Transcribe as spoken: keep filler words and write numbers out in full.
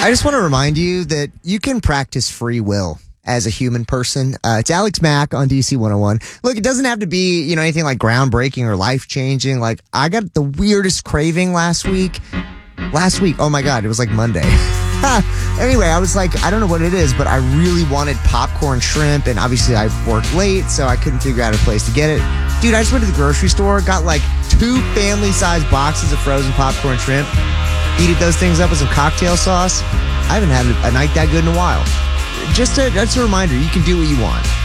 I just want to remind you that you can practice free will as a human person. Uh, it's Alex Mack on D C one oh one. Look, it doesn't have to be, you know, anything like groundbreaking or life-changing. Like, I got the weirdest craving last week. Last week, oh my God, it was like Monday. Anyway, I was like, I don't know what it is, but I really wanted popcorn shrimp, and obviously I worked late, so I couldn't figure out a place to get it. Dude, I just went to the grocery store, got like two family-sized boxes of frozen popcorn shrimp, heated those things up with some cocktail sauce. I haven't had a night that good in a while. Just a, that's a reminder, you can do what you want.